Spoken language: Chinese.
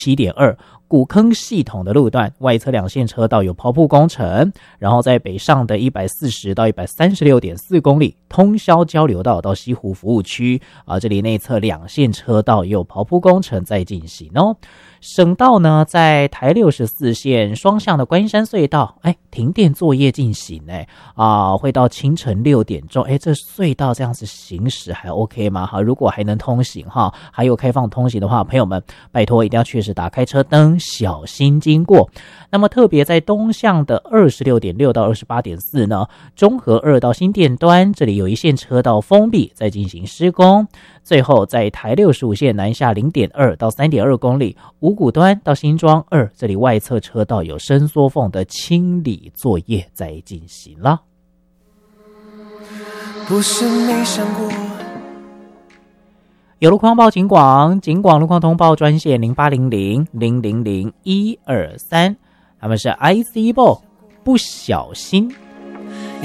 7.2古坑系统的路段，外侧2线车道有刨铺工程，然后在北上的140到136.4公里通霄交流道到西湖服务区这里内侧2线车道也有刨铺工程在进行哦。省道呢，在台64线双向的观音山隧道，停电作业进行会到清晨6点钟，这隧道这样子行驶还 OK 吗？如果还能通行还有开放通行的话，朋友们拜托一定要确实打开车灯，小心经过。那么特别在东向的26.6到28.4呢，中和2到新店端，这里有一线车道封闭在进行施工。最后在台65线南下 0.2 到 3.2 公里，五股端到新庄2，这里外侧车道有伸缩缝的清理作业在进行了。不是没想过。有路况报警广路况通报专线0800-000-123，他们是 IC Ball， 不小心